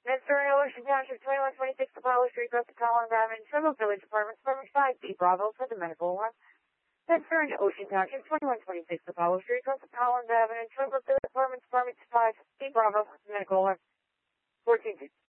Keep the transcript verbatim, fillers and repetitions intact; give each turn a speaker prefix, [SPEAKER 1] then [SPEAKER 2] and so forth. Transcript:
[SPEAKER 1] Mister Ocean Township, twenty-one twenty-six Apollo Street, Costa Collins Avenue, Trumbull Village Apartments, Apartment five B, Bravo, for the medical alarm. Mister Ocean Township, twenty-one twenty-six Apollo Street, Costa Collins Avenue, Trumbull Village Apartments, Apartment five B, Bravo, for the medical alarm. fourteen